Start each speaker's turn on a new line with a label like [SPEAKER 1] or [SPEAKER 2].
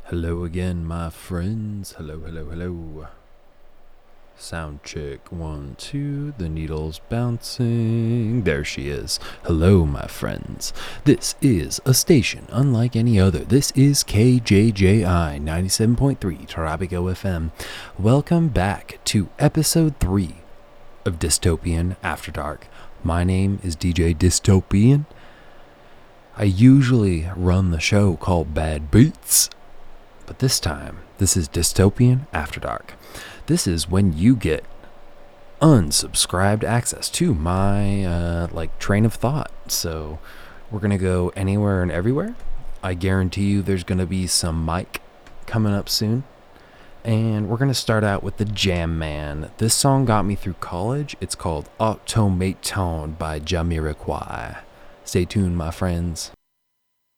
[SPEAKER 1] Hello again, my friends. Hello, hello, hello. Sound check 1, 2. The needle's bouncing. There she is. Hello, my friends. This is a station unlike any other. This is KJJI 97.3 Tarabico FM. Welcome back to episode 3 of Dystopian After Dark. My name is DJ Dystopian. I usually run the show called Bad Beats. But this time, this is Dystopian After Dark. This is when you get unsubscribed access to my train of thought. So we're going to go anywhere and everywhere. I guarantee you there's going to be some mic coming up soon. And we're going to start out with the Jam Man. This song got me through college. It's called Automaton by Jamiroquai. Stay tuned, my friends.